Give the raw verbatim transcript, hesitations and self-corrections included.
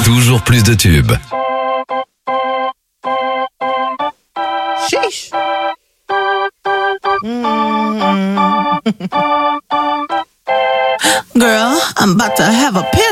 Toujours plus de tubes. Sheesh. Mm. Girl, I'm about to have a pill.